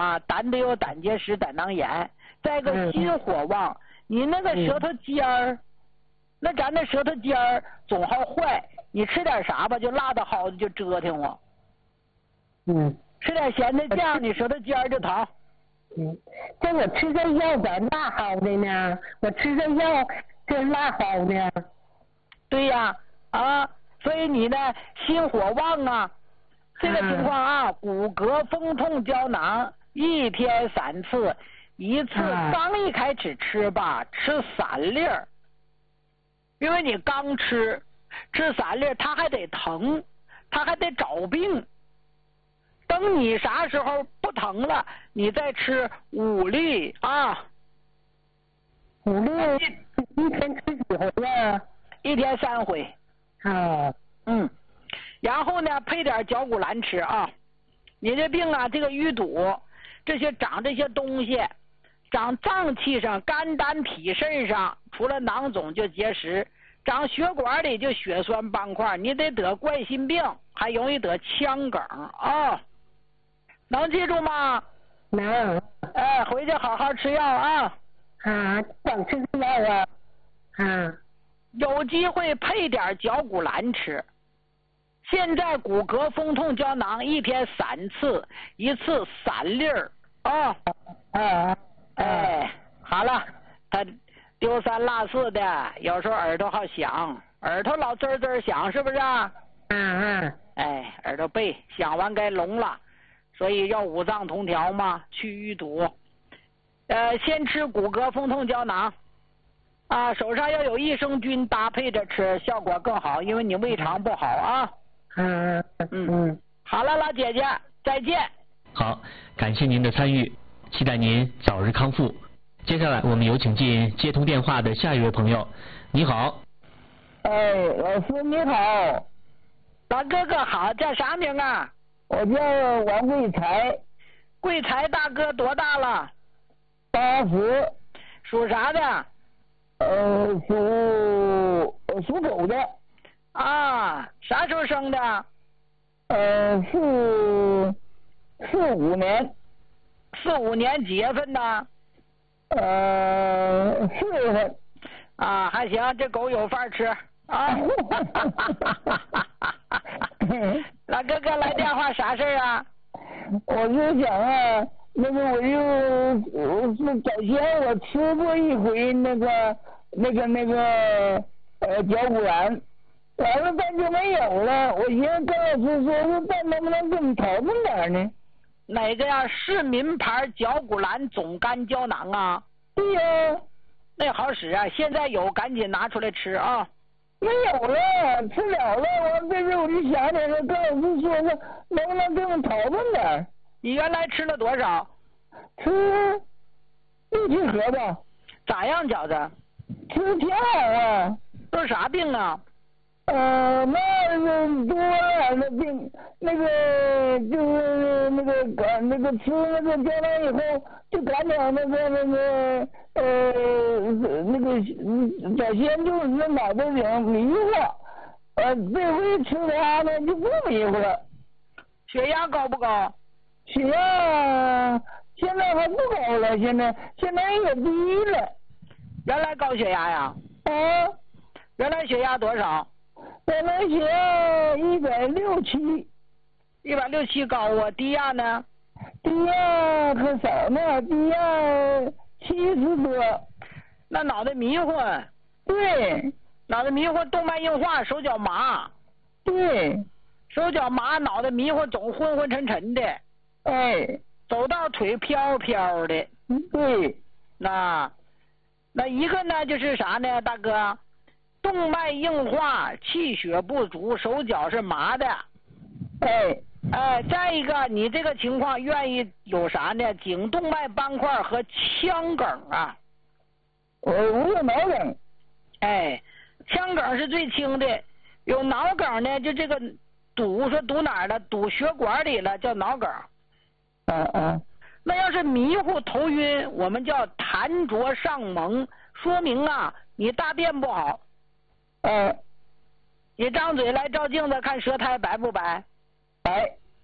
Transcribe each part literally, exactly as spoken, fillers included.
嘛，胆得有胆结石、胆囊炎。再一个心火旺，你那个舌头尖儿，那咱那舌头尖儿总好坏，你吃点啥吧，就辣的好的就折腾我。 嗯。 吃点咸的酱，你舌头尖儿就疼。 嗯，这我吃这药咋辣好的呢？我吃这药这辣好的。 对呀，啊，所以你呢心火旺啊，这个情况啊，骨骼风痛胶囊一天三次，一次刚一开始吃吧，吃三粒儿，因为你刚吃，吃三粒儿它还得疼，它还得找病。等你啥时候不疼了，你再吃五粒啊。 五粒一天吃几回呀？ 一天三回。 哦。 嗯，然后呢，配点绞股蓝吃啊。你这病啊，这个淤堵，这些长这些东西，长脏器上、肝胆脾肾上，除了囊肿就结石，长血管里就血栓斑块，你得得冠心病，还容易得腔梗啊。能记住吗？ 能。 哎，回去好好吃药啊。 啊，光吃药啊。啊。 有机会配点绞股蓝吃。现在骨骼风痛胶囊一天三次，一次三粒儿啊。 啊。 哎，好了，他丢三落四的，有时候耳朵好响，耳朵老滋滋响，是不是啊？ 嗯嗯。 哎，耳朵背响完该聋了。所以要五脏同调嘛，去淤堵。呃，先吃骨骼风痛胶囊，啊，手上要有益生菌搭配着吃，效果更好，因为你胃肠不好啊。 嗯嗯嗯。 好了，老姐姐，再见。 好，感谢您的参与，期待您早日康复。接下来我们有请进接通电话的下一位朋友。你好。 哎，老师你好。 老哥哥好，叫啥名啊？ 我叫王贵才。 贵才大哥多大了？ 八十。 属啥的？ 呃，属属狗的。 啊，啥时候生的？ 呃，四四五年。 四五年几月份的？ 呃，四月份。 啊，还行，这狗有饭吃啊。老哥哥来电话啥事儿啊？ 我就想啊，那个我就我是早前我吃过一回那个那个那个呃绞股蓝，完了但就没有了。我寻思张老师说说但能不能给你调整点呢？ 哪个呀？市民牌绞股蓝总肝胶囊啊？ 对呀、啊。 那好使啊！现在有，赶紧拿出来吃啊！ 没有了，吃了了。完这次我就想起来了，跟老师说说，能不能给我调整点？ 你原来吃了多少？ 吃六七盒吧。 咋样，饺子？ 吃挺好啊。 都是啥病啊？ 呃，那个多了那病，那个就是那个感那个吃那个胶囊以后，就感觉那个那个呃那个早先就是脑袋顶迷糊，呃这回吃它呢就不迷糊了。 血压高不高？ 血压现在还不高了，现在现在也低了。 原来高血压呀？ 啊。 原来血压多少？ 我们血一百六七， 一百六七高啊，低压呢？ 低压可少呢，低压七十多。 那脑袋迷糊。 对。 脑袋迷糊，动脉硬化，手脚麻。 对。 手脚麻，脑袋迷糊，总昏昏沉沉的。 哎。 走道腿飘飘的。 对。 那那一个呢，就是啥呢，大哥？动脉硬化，气血不足，手脚是麻的。 哎哎，再一个，你这个情况愿意有啥呢？颈动脉斑块和腔梗啊。 我我有脑梗。 哎，腔梗是最轻的，有脑梗呢，就这个堵说堵哪儿了？堵血管里了，叫脑梗。 嗯嗯。 那要是迷糊头晕，我们叫痰浊上蒙，说明啊，你大便不好。 嗯， 你张嘴来照镜子看舌苔白不白？ 白。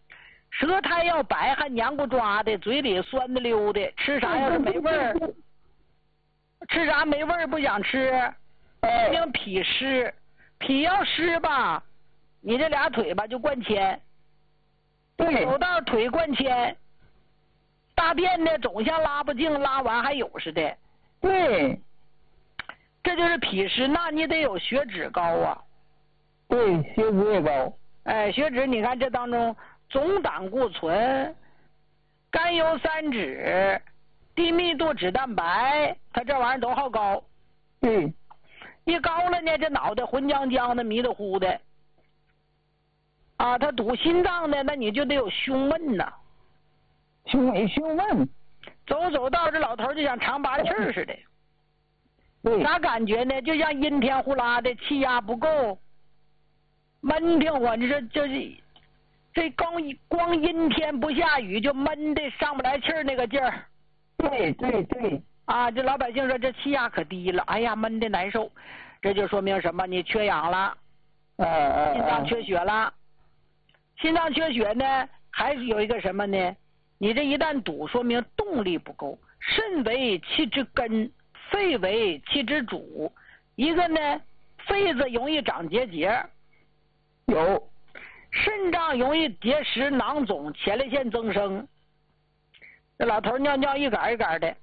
舌苔要白，还黏咕抓的，嘴里酸的溜的，吃啥要是没味儿，吃啥没味儿不想吃，说明脾湿，脾要湿吧，你这俩腿吧就灌铅， 对， 走道腿灌铅，大便呢总像拉不净，拉完还有似的， 对， 这就是脾湿，那你得有血脂高啊。 对，血脂也高。 哎，血脂你看这当中总胆固醇、甘油三酯、低密度脂蛋白，它这玩意儿都好高。 对， 一高了呢，这脑袋浑浆浆的、迷的糊的。啊，它堵心脏的，那你就得有胸闷呐。 胸胸闷。 走走道，这老头就像长拔气儿似的。 对。 啥感觉呢？就像阴天呼啦的，气压不够。闷挺我，你说这是这光光阴天不下雨就闷的上不来气儿那个劲儿。 对对对。 啊，这老百姓说这气压可低了，哎呀闷的难受，这就说明什么？你缺氧了， 啊啊， 心脏缺血了。心脏缺血呢，还是有一个什么呢？你这一旦堵，说明动力不够。肾为气之根，肺为气之主。一个呢，肺子容易长结节。 有， 肾脏容易结石、囊肿、前列腺增生。这老头尿尿一杆一杆的，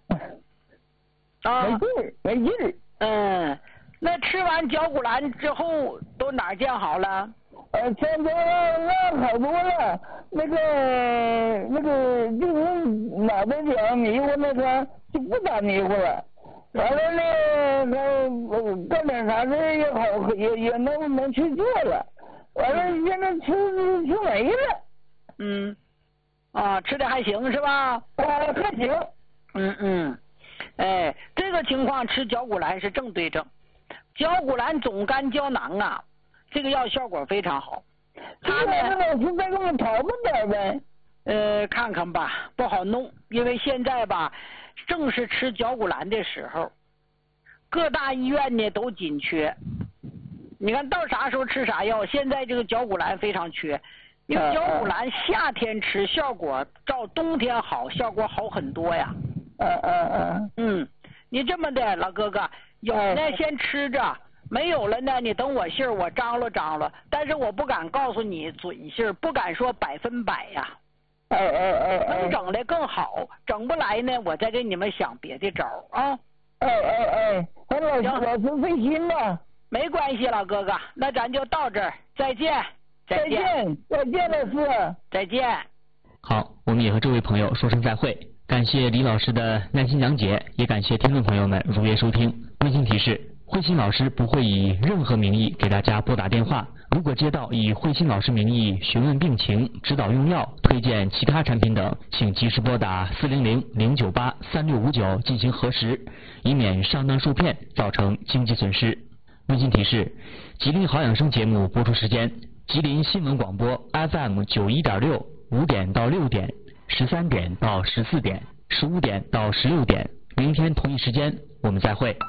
啊， 没劲儿，没劲儿。 嗯，那吃完绞骨兰之后都哪儿见好了？ 呃，现在那好多了，那个那个就是脑袋顶迷糊那个就不咋迷糊了。完了呢，他干点啥事也好，也也能能去做了。完了，现在吃吃没了。 嗯，啊，吃的还行是吧？ 啊，还行。 嗯嗯，哎，这个情况吃绞骨兰是正对症。绞骨兰总干胶囊啊，这个药效果非常好。 他呢，老师再给我们讨论点呗。 呃，看看吧，不好弄，因为现在吧，正是吃绞骨兰的时候，各大医院呢都紧缺。你看到啥时候吃啥药，现在这个绞骨兰非常缺，因为绞骨兰夏天吃效果照冬天好，效果好很多呀。 嗯嗯嗯。 嗯，你这么的，老哥哥，有呢先吃着，没有了呢，你等我信儿，我张罗张罗，但是我不敢告诉你准信儿，不敢说百分百呀。 哎哎哎哎。 能整的更好，整不来呢，我再给你们想别的招啊。 哎哎哎，咱老师老师费心了。 没关系，老哥哥，那咱就到这儿，再见， 再见，再见，老师， 再见。 好，我们也和这位朋友说声再会。感谢李老师的耐心讲解，也感谢听众朋友们如约收听。温馨提示：慧心老师不会以任何名义给大家拨打电话。如果接到以慧心老师名义询问病情、指导用药、推荐其他产品等，请及时拨打四零零零九八三六五九进行核实，以免上当受骗造成经济损失。温馨提示：吉林好养生节目播出时间：吉林新闻广播 F M 九一点六，五点到六点，十三点到十四点，十五点到十六点。明天同一时间我们再会。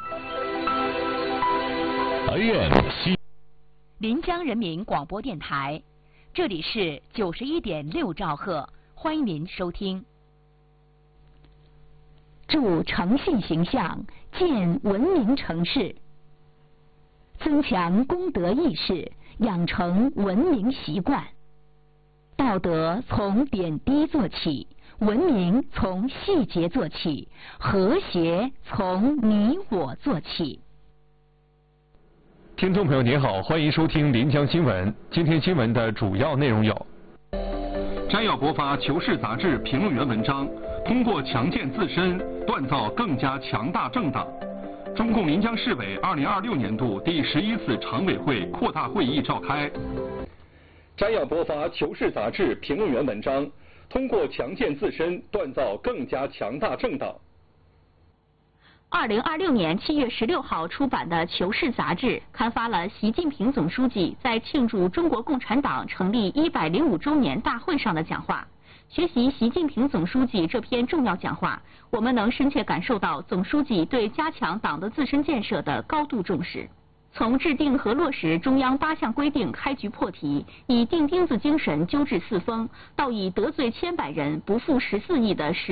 临江人民广播电台，这里是九十一点六兆赫，欢迎您收听。助诚信形象，建文明城市。增强公德意识，养成文明习惯。道德从点滴做起，文明从细节做起，和谐从你我做起。 听众朋友您好，欢迎收听临江新闻。今天新闻的主要内容有：摘要播发《求是》杂志评论员文章，通过强健自身，锻造更加强大政党。中共临江市委二零二六年度第十一次常委会扩大会议召开。摘要播发《求是》杂志评论员文章，通过强健自身，锻造更加强大政党。 二零二六年七月十六号出版的《求是》杂志刊发了习近平总书记在庆祝中国共产党成立一百零五周年大会上的讲话。学习习近平总书记这篇重要讲话，我们能深切感受到总书记对加强党的自身建设的高度重视。 从制定和落实中央八项规定开局破题，以钉钉子精神纠治四风，到以得罪千百人不负十四亿的实